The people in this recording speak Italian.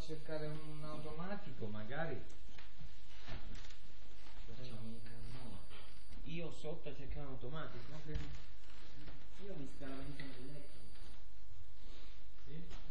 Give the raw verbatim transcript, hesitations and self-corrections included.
cercare un automatico, magari. Io sotto a cercare un automatico. Io mi scalo dentro nel letto. Sì?